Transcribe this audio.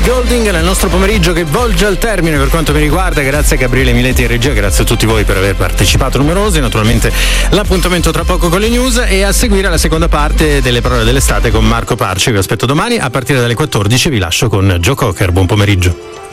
Golding nel nostro pomeriggio che volge al termine per quanto mi riguarda. Grazie a Gabriele Miletti in regia, grazie a tutti voi per aver partecipato numerosi. Naturalmente l'appuntamento tra poco con le news e a seguire la seconda parte delle parole dell'estate con Marco Parce, che aspetto domani a partire dalle 14. Vi lascio con Joe Cocker, buon pomeriggio.